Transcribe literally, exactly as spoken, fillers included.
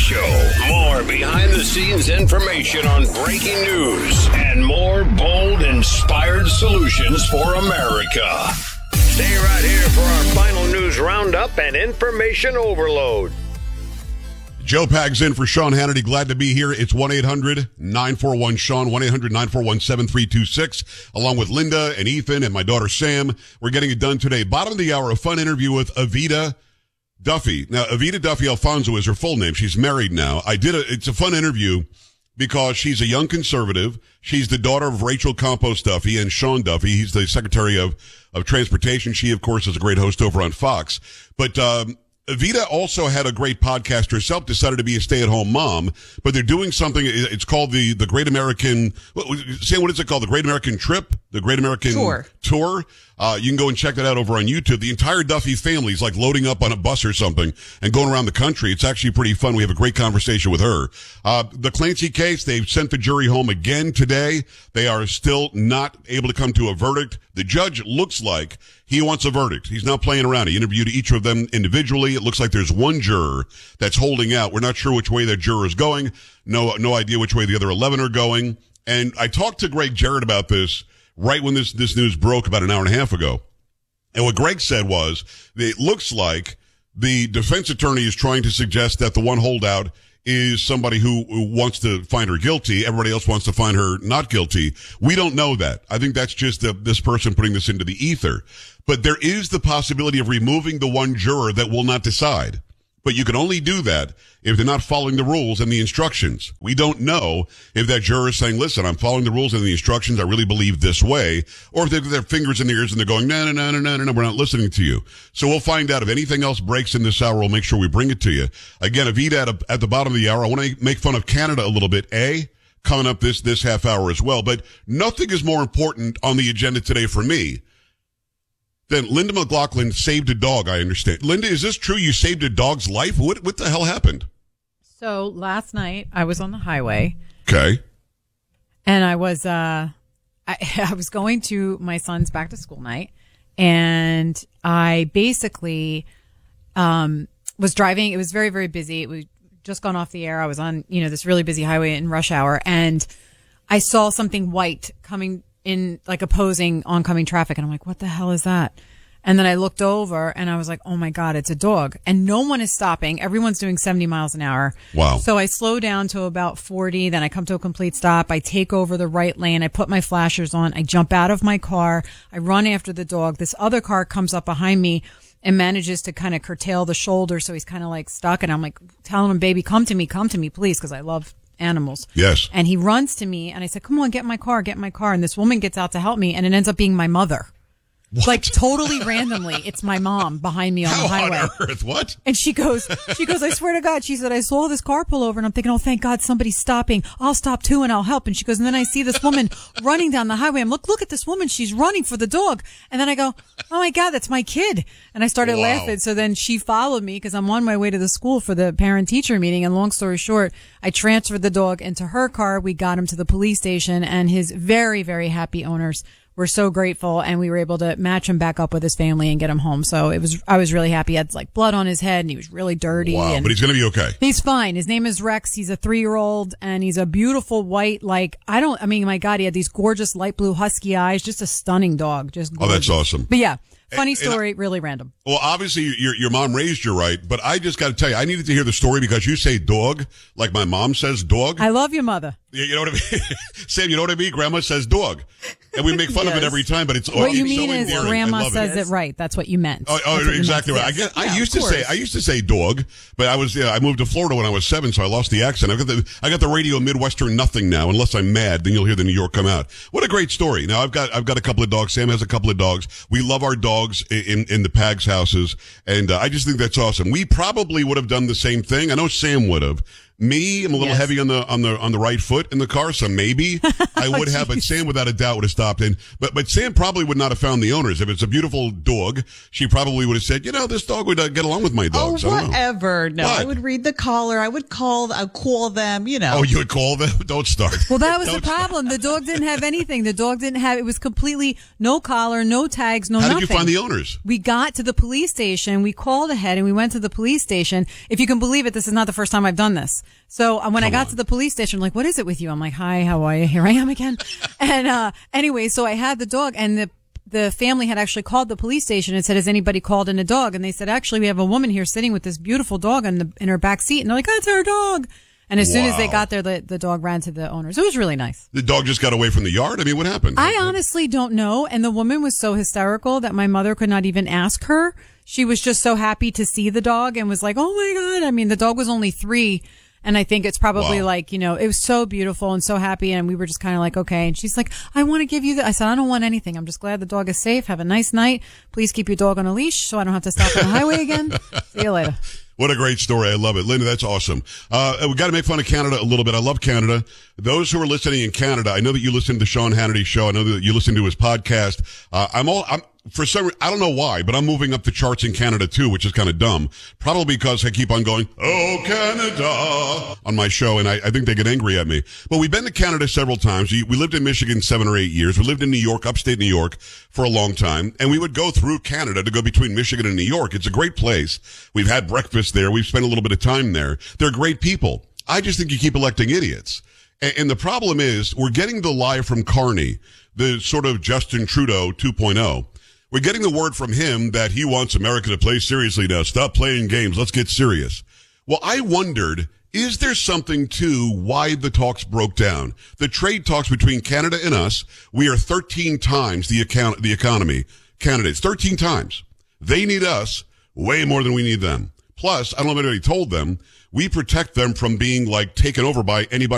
Show. More behind-the-scenes information on breaking news and more bold, inspired solutions for America. Stay right here for our final news roundup and information overload. Joe Pags in for Sean Hannity. Glad to be here. It's one eight hundred nine four one Sean, one eight hundred nine four one seven three two six, along with Linda and Ethan and my daughter Sam. We're getting it done today. Bottom of the hour, a fun interview with Evita Duffy. Now, Evita Duffy Alfonso is her full name. She's married now. I did a, it's a fun interview because she's a young conservative. She's the daughter of Rachel Campos Duffy and Sean Duffy. He's the Secretary of, of Transportation. She, of course, is a great host over on Fox. But, um, Evita also had a great podcast herself, decided to be a stay-at-home mom, but they're doing something, it's called the, the Great American, Sam, what is it called? The Great American Trip? The Great American Tour. Tour? Uh, you can go and check that out over on YouTube. The entire Duffy family is like loading up on a bus or something and going around the country. It's actually pretty fun. We have a great conversation with her. Uh, the Clancy case, they've sent the jury home again today. They are still not able to come to a verdict. The judge looks like he wants a verdict. He's not playing around. He interviewed each of them individually. It looks like there's one juror that's holding out. We're not sure which way that juror is going. No, no idea which way the other eleven are going. And I talked to Greg Jarrett about this right when this, this news broke about an hour and a half ago. And what Greg said was, it looks like the defense attorney is trying to suggest that the one holdout is somebody who, who wants to find her guilty. Everybody else wants to find her not guilty. We don't know that. I think that's just the, this person putting this into the ether. But there is the possibility of removing the one juror that will not decide. But you can only do that if they're not following the rules and the instructions. We don't know if that juror is saying, listen, I'm following the rules and the instructions. I really believe this way. Or if they've got their fingers in their ears and they're going, no, no, no, no, no, no, no, we're not listening to you. So we'll find out. If anything else breaks in this hour, we'll make sure we bring it to you. Again, Evita at, a, at the bottom of the hour. I want to make fun of Canada a little bit, eh? Coming up this, this half hour as well. But nothing is more important on the agenda today for me Then Linda McLaughlin saved a dog, I understand. Linda, is this true? You saved a dog's life? What what the hell happened? So last night I was on the highway. Okay. And I was uh I, I was going to my son's back to school night, and I basically um was driving. It was very, very busy. It was just gone off the air. I was on, you know, this really busy highway in rush hour, and I saw something white coming in, like opposing oncoming traffic. And I'm like, what the hell is that? And then I looked over and I was like, oh my God, it's a dog. And no one is stopping. Everyone's doing seventy miles an hour. Wow. So I slow down to about forty. Then I come to a complete stop. I take over the right lane. I put my flashers on. I jump out of my car. I run after the dog. This other car comes up behind me and manages to kind of curtail the shoulder. So he's kind of like stuck. And I'm like telling him, baby, come to me, come to me, please. Cause I love animals. Yes. And he runs to me and I said, come on, get in my car, get in my car. And this woman gets out to help me, and it ends up being my mother. What? Like totally randomly. It's my mom behind me on How the highway. on earth? What? And she goes, she goes, I swear to God, she said, I saw this car pull over and I'm thinking, oh, thank God somebody's stopping. I'll stop too and I'll help. And she goes, and then I see this woman running down the highway. I'm look, look at this woman. She's running for the dog. And then I go, oh my God, that's my kid. And I started Wow. laughing. So then she followed me because I'm on my way to the school for the parent teacher meeting. And long story short, I transferred the dog into her car. We got him to the police station, and his very, very happy owners were so grateful, and we were able to match him back up with his family and get him home. So it was, I was really happy. He had like blood on his head and he was really dirty. Wow, and but he's going to be okay. He's fine. His name is Rex. He's a three-year-old, and he's a beautiful white, like, I don't, I mean, my God, he had these gorgeous light blue husky eyes. Just a stunning dog. Just gorgeous. Oh, that's awesome. But yeah, funny And- and story, really random. Well, obviously, your your mom raised you right, but I just got to tell you, I needed to hear the story because you say dog like my mom says dog. I love you, mother. You you know what I mean? Sam, you know what I mean? Grandma says dog. And we make fun of it Yes. every time, but it's, oh, What you it's mean so is endearing. I grandma love says it. it right. That's what you meant. Oh, That's oh what you exactly meant. right. I guess I Yeah, used of to say course. I used to say dog, but I was yeah, I moved to Florida when I was seven, so I lost the accent. I got the I got the radio Midwestern nothing now. Unless I'm mad, then you'll hear the New York come out. What a great story. Now I've got I've got a couple of dogs. Sam has a couple of dogs. We love our dogs in in the Pags houses, and uh, I just think that's awesome. We probably would have done the same thing. I know Sam would have. Me, I'm a little Yes. heavy on the on the on the right foot in the car, so maybe I would have. But Sam, without a doubt, would have stopped in. But but Sam probably would not have found the owners. If it's a beautiful dog, she probably would have said, you know, this dog would uh, get along with my dogs. Oh, I don't know. whatever. No, What? I would read the caller. I would call. I'd call them. You know. Oh, you would call them? Don't start. Well, that was the Don't start. problem. The dog didn't have anything. The dog didn't have, it was completely no collar, no tags, no How nothing. did you find the owners? We got to the police station. We called ahead and we went to the police station. If you can believe it, this is not the first time I've done this. So uh, when I Come got on. to the police station, I'm like, what is it with you? I'm like, hi, how are you? Here I am again. and uh anyway, so I had the dog, and the the family had actually called the police station and said, has anybody called in a dog? And they said, actually, we have a woman here sitting with this beautiful dog in the in her back seat. And they're like, that's our dog. And as soon as they Wow. got there, the, the dog ran to the owners. It was really nice. The dog just got away from the yard? I mean, what happened? I honestly don't know. And the woman was so hysterical that my mother could not even ask her. She was just so happy to see the dog and was like, oh my God. I mean, the dog was only three. And I think it's probably Wow. like, you know, it was so beautiful and so happy. And we were just kind of like, okay. And she's like, I want to give you the, I said, I don't want anything. I'm just glad the dog is safe. Have a nice night. Please keep your dog on a leash so I don't have to stop on the highway again. See you later. What a great story. I love it. Linda, that's awesome. Uh, we got to make fun of Canada a little bit. I love Canada. Those who are listening in Canada, I know that you listen to the Sean Hannity show. I know that you listen to his podcast. Uh, I'm all, I'm, for some reason, I don't know why, but I'm moving up the charts in Canada too, which is kind of dumb. Probably because I keep on going, oh, Canada, on my show, and I, I think they get angry at me. But we've been to Canada several times. We, we lived in Michigan seven or eight years. We lived in New York, upstate New York, for a long time. And we would go through Canada to go between Michigan and New York. It's a great place. We've had breakfast there. We've spent a little bit of time there. They're great people. I just think you keep electing idiots. And, and the problem is, we're getting the lie from Carney, the sort of Justin Trudeau two point oh. We're getting the word from him that he wants America to play seriously now. Stop playing games. Let's get serious. Well, I wondered, is there something to why the talks broke down? The trade talks between Canada and us, we are thirteen times the account, the economy. Canada's thirteen times. They need us way more than we need them. Plus, I don't know if anybody told them, we protect them from being like taken over by anybody